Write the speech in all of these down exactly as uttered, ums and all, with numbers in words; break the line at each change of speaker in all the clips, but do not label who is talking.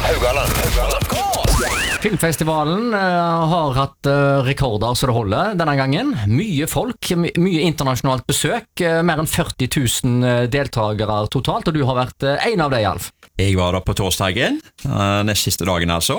Filmfestivalen uh, har hatt uh, rekorder så det holder denne gangen. Mye folk, my mye internasjonalt besøk, uh, mer enn førti tusen deltakere totalt, og du har vært uh, en av dem, Alf.
Jeg var da på torsdagen, uh, nest siste dagen altså,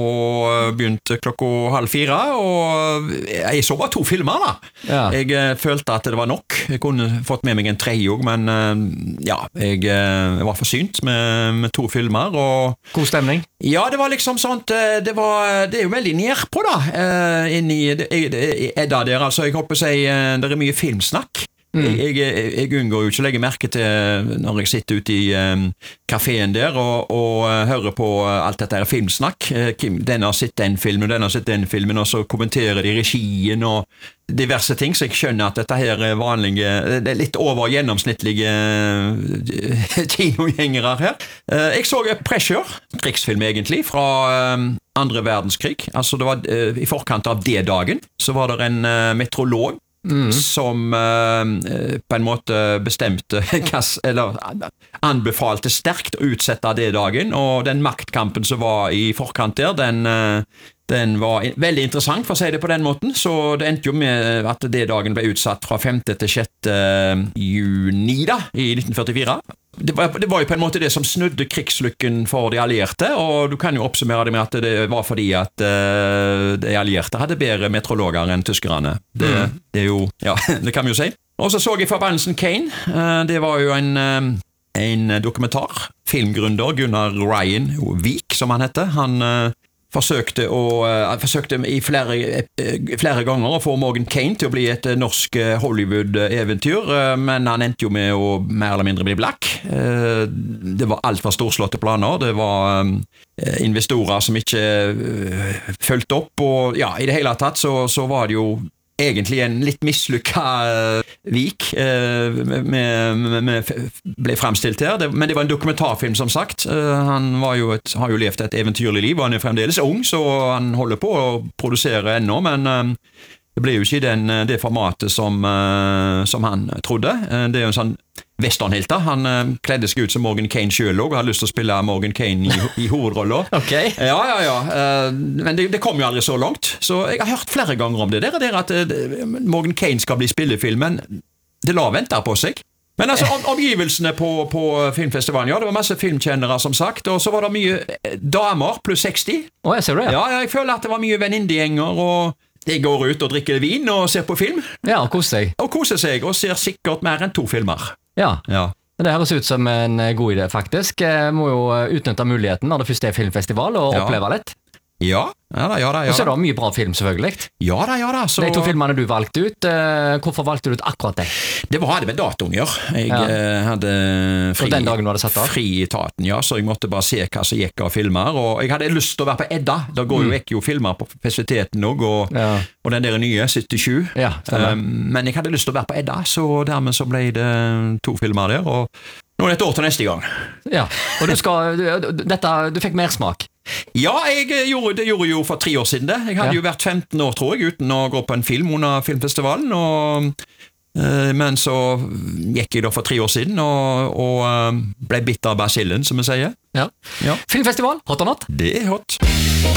og begynte klokka halv fire, og jeg så bare to filmer da. Ja. Jeg uh, følte at det var nok. Jeg kunne fått med meg en tredje også, men uh, ja, jeg, uh, jeg var forsynt med, med to filmer. Og
god stemning?
Ja, det var liksom sånt, uh, det var, det er jo veldig nærpå da, uh, inni Edda der, altså jeg håper å si, uh, det er mye filmsnakk. Mm. Jeg, jeg, jeg unngår jo ikke å legge merke til når jeg sitter ute i um, kaféen der og, og uh, hører på uh, alt dette her filmsnakk. Uh, Kim, den har sett den filmen, den har sett den filmen, og så kommenterer de regien og diverse ting, så jeg skjønner at dette her er vanlige, det er litt over gjennomsnittlige uh, kinogjengere her. Uh, jeg så Pressure, krigsfilm egentlig, fra um, andre verdenskrig. Altså det var uh, i forkant av D-dagen, så var det en uh, meteorolog Mm. som uh, på en måte bestemte eller anbefalte sterkt å utsette det dagen, og den maktkampen som var i forkant der, den, uh, den var veldig interessant, for å si det på den måten, så det endte jo med at det dagen ble utsatt fra femte til sjette juni da, i nitten førtifire. Det var, det var jo på en måte det som snudde krigslykken for de allierte, og du kan jo oppsummere det med at det var fordi at uh, de allierte hadde bedre meteorologer enn tyskerne. Det, mm. det er jo, ja, det kan vi jo si. Og så så jeg forbannelsen Kane. Uh, det var jo en, uh, en dokumentar. Filmgründer Gunnar Ryan Vik, som han heter. Han uh, forsøkte, å, uh, forsøkte i flere, uh, flere ganger å få Morgan Kane til å bli et uh, norsk uh, Hollywood-eventyr, uh, men han endte jo med å mer eller mindre bli blakk. Uh, det var alt for storslåtte planer, det var um, investorer som ikke uh, følte opp, og ja, i det hele tatt så, så var det jo egentlig en litt mislykka uh, vik uh, med, med, med, ble fremstilt her, det, men det var en dokumentarfilm som sagt. Uh, han var jo et, har jo levd et eventyrlig liv, og han er fremdeles ung, så han holder på å produsere ennå, men uh, det ble jo ikke den, det formatet som, uh, som han trodde. Uh, det er jo en sånn westernhelter. Han uh, kledde seg ut som Morgan Kane selv og hadde lyst til å spille Morgan Kane i, i hovedroller.
Okay.
Ja, ja, ja. Uh, men det, det kom jo aldri så langt. Så jeg har hørt flere ganger om det. Det er der at uh, Morgan Kane skal bli spillefilm, men det lar vente på seg. Men altså, om, omgivelsene på, på filmfestivalen, ja, det var masse filmkjennere som sagt, og så var det mye damer pluss seksti.
Å, jeg ser det, ja.
Ja, jeg føler at det var mye venninnegjenger, og de går ut og drikker vin og ser på film.
Ja, og koser seg.
Og koser seg, og ser sikkert mer enn to filmer.
Ja,
ja.
Det høres ut som en god idé faktisk. Jeg må jo utnytte muligheten når det først er filmfestival og ja. Oppleve litt.
Ja, ja da, ja da. Ja,
og så er det mye bra film selvfølgelig.
Ja da, ja da. Så...
De to filmene du valgte ut, hvorfor valgte du ut akkurat det?
Det var det med datoen, ja. Jeg ja. hadde fri,
og den dagen du hadde satt av?
Fri i taten, ja, så jeg måtte bare se hva som gikk av filmer, og jeg hadde lyst til å være på Edda. Da går jo ikke jo filmer på festiviteten også, og, ja. og den der nye, syttisju. Ja, um, men jeg hadde lyst til å være på Edda, så dermed så ble det to filmer der, og nå er det et år til neste gang.
Ja, og du, skal, du, dette, du fikk mersmak?
Ja, jeg gjorde, det gjorde jo for tre år siden det. Jeg hadde ja. jo vært femten år, tror jeg, uten å gå på en film under filmfestivalen, og, øh, men så gikk jeg da for tre år siden, og, og øh, ble bitt av basillen, som jeg sier.
Ja. Ja. Filmfestival, hot or not?
Det er hot.